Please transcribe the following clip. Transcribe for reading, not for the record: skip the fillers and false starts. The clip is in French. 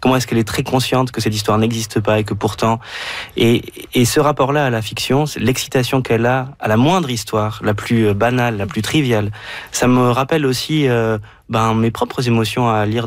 comment est-ce qu'elle est très consciente que cette histoire n'existe pas et que pourtant... Et ce rapport-là à la fiction, l'excitation qu'elle a à la moindre histoire, la plus banale, la plus triviale, ça me rappelle aussi mes propres émotions à lire